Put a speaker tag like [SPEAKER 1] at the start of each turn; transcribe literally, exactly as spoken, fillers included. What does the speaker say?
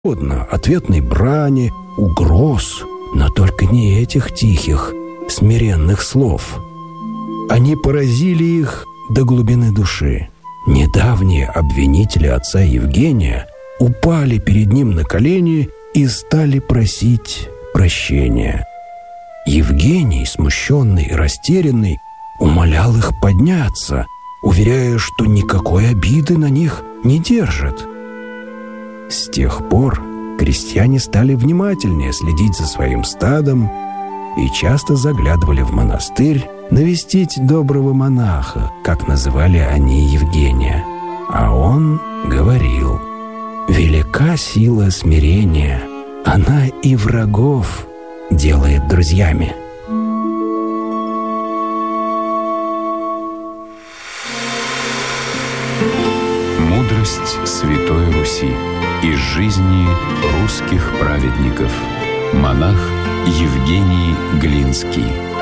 [SPEAKER 1] угодно, ответной брани, угроз, но только не этих тихих, смиренных слов. Они поразили их до глубины души. Недавние обвинители отца Евгения упали перед ним на колени и стали просить прощения. Евгений, смущенный и растерянный, умолял их подняться, уверяя, что никакой обиды на них не держит. С тех пор крестьяне стали внимательнее следить за своим стадом и часто заглядывали в монастырь навестить доброго монаха, как называли они Евгения. А он говорил: «Велика сила смирения, она и врагов делает друзьями».
[SPEAKER 2] Мудрость Святой Руси из жизни русских праведников. Монах Евгений Глинский.